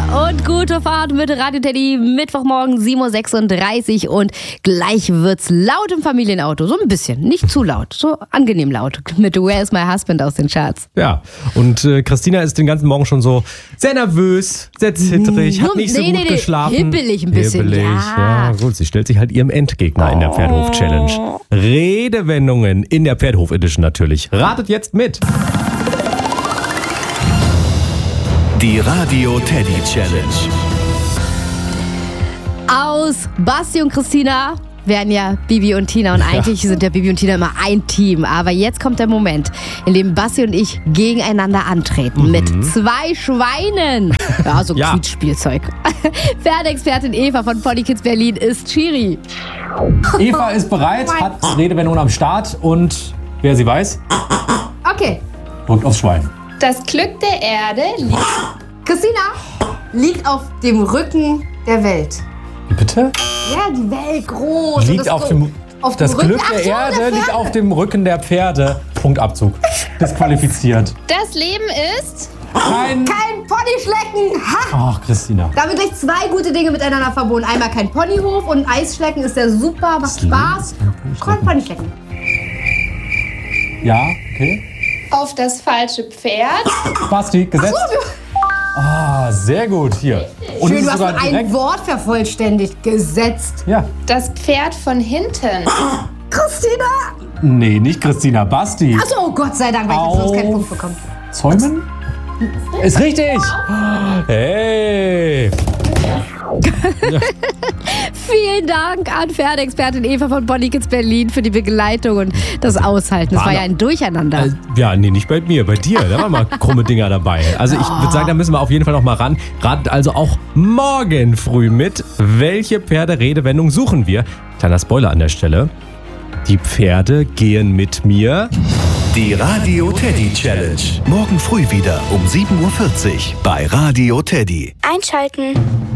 und gute Fahrt mit Radio Teddy. Mittwochmorgen 7.36 Uhr und gleich wird's laut im Familienauto. So ein bisschen, nicht zu laut, so angenehm laut. Mit Where is my husband aus den Charts. Ja, und Christina ist den ganzen Morgen schon so sehr nervös, sehr zittrig, hat nicht so gut geschlafen. Hibbelig ein bisschen, ja. Gut, sie stellt sich halt ihrem Endgegner in der Pferdehof-Challenge. Redewendungen in der Pferdehof-Edition natürlich. Ratet jetzt mit. Die Radio Teddy Challenge. Aus Basti und Christina wären ja Bibi und Tina und eigentlich sind ja Bibi und Tina immer ein Team. Aber jetzt kommt der Moment, in dem Basti und ich gegeneinander antreten mit 2 Schweinen. Ja, so Quietschspielzeug. Pferdeexpertin Eva von Pony Kids Berlin ist Schiri. Eva ist bereit, hat Redewendungen am Start und wer sie weiß, Okay. drückt aufs Schwein. Das Glück der Erde liegt... Christina liegt auf dem Rücken der Welt. Bitte? Ja, die Welt groß. Liegt auf dem das Rücken- Glück der Erde liegt auf dem Rücken der Pferde. Punktabzug. Disqualifiziert. Das Leben ist... Kein Ponyschlecken. Ha! Ach, Christina. Damit gleich 2 gute Dinge miteinander verbunden. Einmal kein Ponyhof und Eisschlecken ist ja super, macht Spaß. Kein Ponyschlecken. Ja, okay. auf das falsche Pferd. Basti, gesetzt. Ah, sehr gut. Hier. Und Schön, es du ist hast sogar noch ein direkt. Wort vervollständigt. Gesetzt. Ja. Das Pferd von hinten. Christina! Nee, nicht Christina, Basti. Achso, Gott sei Dank, weil ich jetzt sonst keinen Punkt bekommen. Zäumen? Ist richtig. Hey. Vielen Dank an Pferdeexpertin Eva von Pony Kids Berlin für die Begleitung und das Aushalten. Das war ja ein Durcheinander. Ja, nee, nicht bei mir, bei dir. Da waren mal krumme Dinger dabei. Also ich würde sagen, da müssen wir auf jeden Fall noch mal ran. Ratet also auch morgen früh mit, welche Pferderedewendung suchen wir. Kleiner Spoiler an der Stelle. Die Pferde gehen mit mir. Die Radio Teddy Challenge. Morgen früh wieder um 7.40 Uhr bei Radio Teddy. Einschalten.